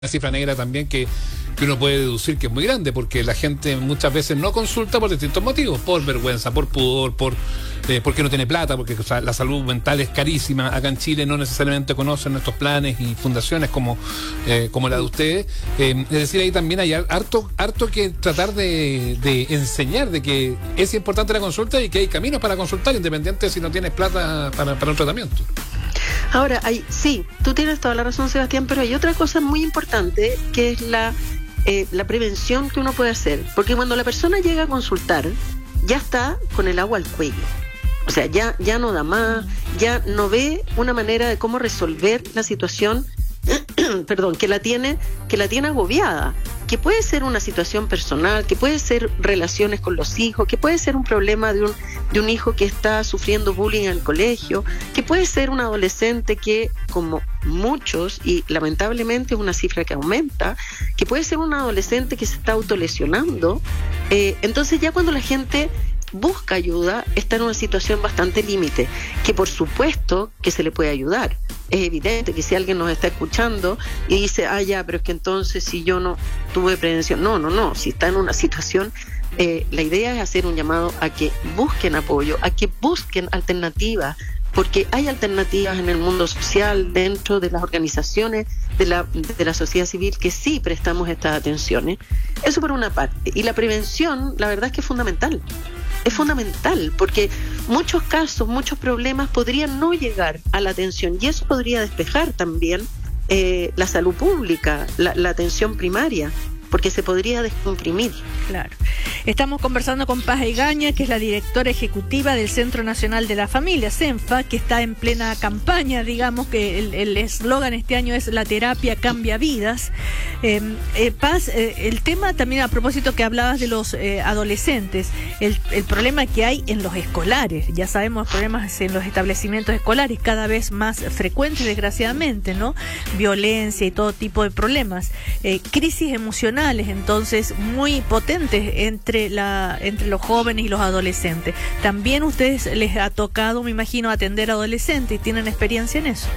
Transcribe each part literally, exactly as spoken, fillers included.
Una cifra negra también que, que uno puede deducir que es muy grande, porque la gente muchas veces no consulta por distintos motivos, por vergüenza, por pudor, por eh, porque no tiene plata, porque o sea, la salud mental es carísima. Acá en Chile no necesariamente conocen estos planes y fundaciones como, eh, como la de ustedes. Eh, es decir, ahí también hay harto, harto que tratar de, de enseñar de que es importante la consulta y que hay caminos para consultar, independiente de si no tienes plata para, para un tratamiento. Ahora, hay, sí, tú tienes toda la razón, Sebastián, pero hay otra cosa muy importante que es la, eh, la prevención que uno puede hacer. Porque cuando la persona llega a consultar, ya está con el agua al cuello. O sea, ya, ya no da más, ya no ve una manera de cómo resolver la situación, perdón, que la tiene, que la tiene agobiada. Que puede ser una situación personal, que puede ser relaciones con los hijos, que puede ser un problema de un, de un hijo que está sufriendo bullying en el colegio, que puede ser un adolescente que, como muchos, y lamentablemente es una cifra que aumenta, que puede ser un adolescente que se está autolesionando. Eh, entonces ya cuando la gente busca ayuda, está en una situación bastante límite, que por supuesto que se le puede ayudar. Es evidente que si alguien nos está escuchando y dice, ah, ya, pero es que entonces si yo no tuve prevención, no, no, no, si está en una situación, eh, la idea es hacer un llamado a que busquen apoyo, a que busquen alternativas, porque hay alternativas en el mundo social, dentro de las organizaciones de la, de la sociedad civil, que sí prestamos estas atenciones. Eso por una parte. Y la prevención, la verdad es que es fundamental. Es fundamental, porque muchos casos, muchos problemas podrían no llegar a la atención, y eso podría despejar también eh, la salud pública, la, la atención primaria, porque se podría descomprimir. Claro. Estamos conversando con Paz Egaña, que es la directora ejecutiva del Centro Nacional de la Familia, CENFA, que está en plena campaña, digamos, que el eslogan este año es la terapia cambia vidas. Eh, eh, Paz, eh, el tema también a propósito que hablabas de los eh, adolescentes, el, el problema que hay en los escolares, ya sabemos problemas en los establecimientos escolares cada vez más frecuentes, desgraciadamente, ¿no? Violencia y todo tipo de problemas, eh, crisis emocional, entonces muy potentes entre la entre los jóvenes y los adolescentes. También ustedes les ha tocado, me imagino, atender adolescentes, ¿tienen experiencia en eso?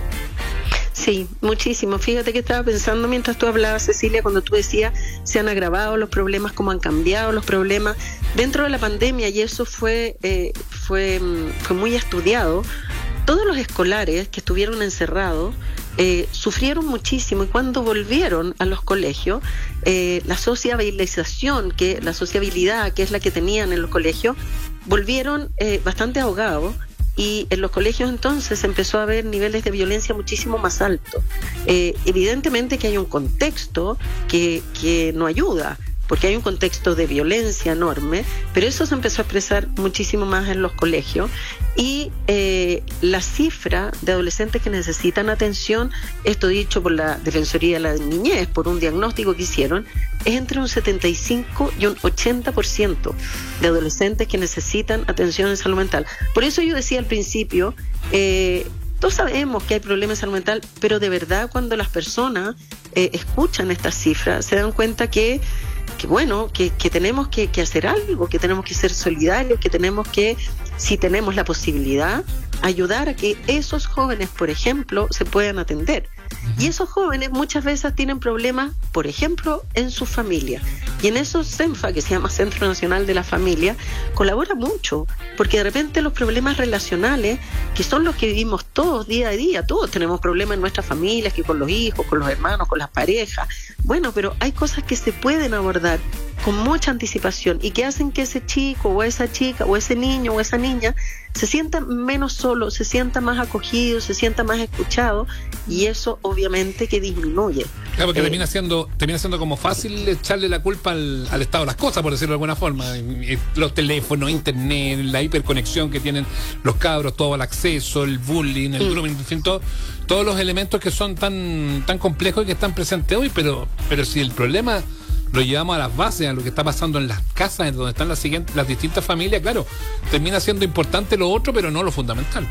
Sí, muchísimo. Fíjate que estaba pensando mientras tú hablabas, Cecilia, cuando tú decías se han agravado los problemas, cómo han cambiado los problemas dentro de la pandemia, y eso fue eh, fue fue muy estudiado. Todos los escolares que estuvieron encerrados eh, sufrieron muchísimo, y cuando volvieron a los colegios, eh, la sociabilización, que la sociabilidad que es la que tenían en los colegios, volvieron eh, bastante ahogados, y en los colegios entonces empezó a haber niveles de violencia muchísimo más altos. Eh, evidentemente que hay un contexto que, que no ayuda, porque hay un contexto de violencia enorme, pero eso se empezó a expresar muchísimo más en los colegios, y eh, la cifra de adolescentes que necesitan atención, esto dicho por la Defensoría de la Niñez, por un diagnóstico que hicieron, es entre un setenta y cinco y un ochenta por ciento de adolescentes que necesitan atención en salud mental. Por eso yo decía al principio, eh, todos sabemos que hay problemas de salud mental, pero de verdad cuando las personas eh, escuchan estas cifras, se dan cuenta que que bueno, que, que tenemos que, que hacer algo, que tenemos que ser solidarios, que tenemos que, si tenemos la posibilidad, ayudar a que esos jóvenes, por ejemplo, se puedan atender. Y esos jóvenes muchas veces tienen problemas, por ejemplo, en su familia. Y en eso CENFA, que se llama Centro Nacional de la Familia, colabora mucho, porque de repente los problemas relacionales, que son los que vivimos todos día a día, todos tenemos problemas en nuestras familias, que con los hijos, con los hermanos, con las parejas. Bueno, pero hay cosas que se pueden abordar con mucha anticipación y que hacen que ese chico o esa chica o ese niño o esa niña se sienta menos solo, se sienta más acogido, se sienta más escuchado, y eso obviamente que disminuye. Claro, porque eh, termina siendo termina siendo como fácil echarle la culpa al, al estado de las cosas, por decirlo de alguna forma. Los teléfonos, internet, la hiperconexión que tienen los cabros, todo el acceso, el bullying, el grooming, en fin, todo, todos los elementos que son tan tan complejos y que están presentes hoy, pero pero si el problema lo llevamos a las bases, a lo que está pasando en las casas, en donde están las siguientes, las distintas familias, claro, termina siendo importante lo otro, pero no lo fundamental.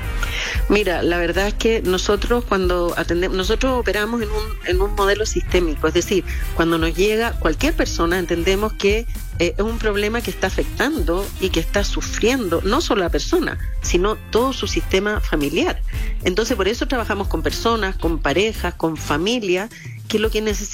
Mira, la verdad es que nosotros cuando atendemos, nosotros operamos en un, en un modelo sistémico, es decir, cuando nos llega cualquier persona, entendemos que eh, es un problema que está afectando y que está sufriendo no solo la persona, sino todo su sistema familiar. Entonces, por eso trabajamos con personas, con parejas, con familias, que lo que necesitamos